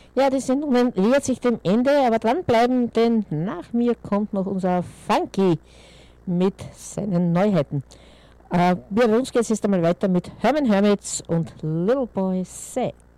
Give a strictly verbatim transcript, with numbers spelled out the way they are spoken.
Ja, die Sendung nähert sich dem Ende, aber dranbleiben, denn nach mir kommt noch unser Funky mit seinen Neuheiten. Äh, bei uns geht es jetzt einmal weiter mit Herman Hermits und Little Boy Said.